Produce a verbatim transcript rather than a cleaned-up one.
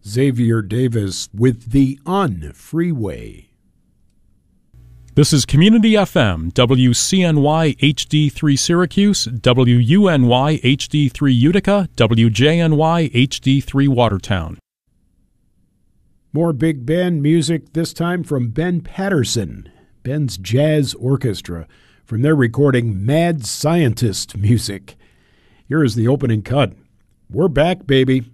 Xavier Davis with The Un-Freeway. This is Community F M, W C N Y H D three Syracuse, W U N Y H D three Utica, W J N Y H D three Watertown. More big band music, this time from Ben Patterson, Ben's Jazz Orchestra, from their recording Mad Scientist Music. Here is the opening cut. We're back, baby.